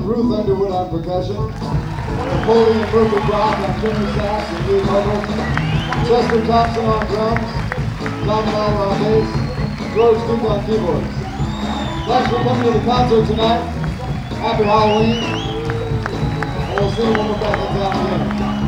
and Ruth Underwood on percussion, Napoleon Murphy Brock on tenor sax and lead vocals, Chester Thompson on drums, Tom Lawler on bass, George Duke on keyboards. Thanks for coming to the concert tonight. Happy Halloween. And we'll see you when we're back in town again.